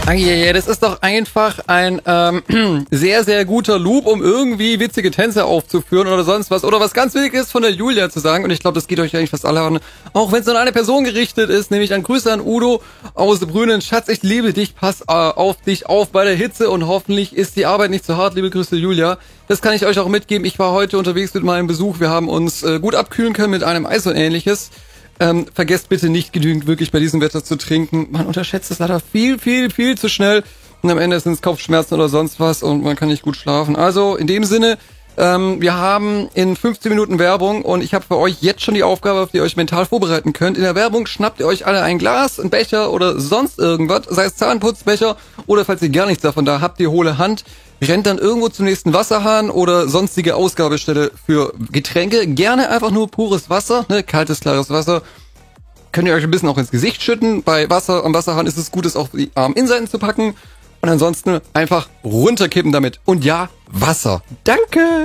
Ja, das ist doch einfach ein sehr, sehr guter Loop, um irgendwie witzige Tänze aufzuführen oder sonst was. Oder was ganz wichtig ist von der Julia zu sagen. Und ich glaube, das geht euch eigentlich fast alle an. Auch wenn es nur an eine Person gerichtet ist, nämlich ein Grüße an Udo aus Brünen. Schatz, ich liebe dich, pass auf dich auf bei der Hitze und hoffentlich ist die Arbeit nicht zu hart. Liebe Grüße, Julia. Das kann ich euch auch mitgeben. Ich war heute unterwegs mit meinem Besuch. Wir haben uns gut abkühlen können mit einem Eis und ähnliches. Vergesst bitte nicht genügend wirklich bei diesem Wetter zu trinken. Man unterschätzt es leider viel zu schnell. Und am Ende sind es Kopfschmerzen oder sonst was und man kann nicht gut schlafen. Also in dem Sinne, wir haben in 15 Minuten Werbung und ich habe für euch jetzt schon die Aufgabe, auf die ihr euch mental vorbereiten könnt. In der Werbung schnappt ihr euch alle ein Glas, einen Becher oder sonst irgendwas, sei es Zahnputzbecher oder falls ihr gar nichts davon da habt, die hohle Hand, rennt dann irgendwo zum nächsten Wasserhahn oder sonstige Ausgabestelle für Getränke. Gerne einfach nur pures Wasser, ne, kaltes, klares Wasser. Könnt ihr euch ein bisschen auch ins Gesicht schütten. Bei Wasser am Wasserhahn ist es gut, es auf die Arminnenseiten zu packen. Und ansonsten einfach runterkippen damit. Und ja, Wasser. Danke!